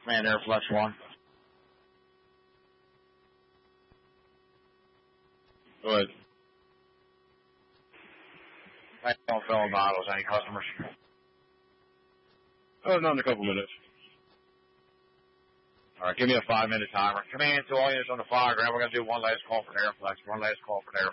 Man, Airflex 1. Go ahead. I don't fill bottles. Any customers? Oh, not in a couple minutes. All right, give me a 5-minute timer. Command to all units on the fire ground. We're going to do one last call for Airflex.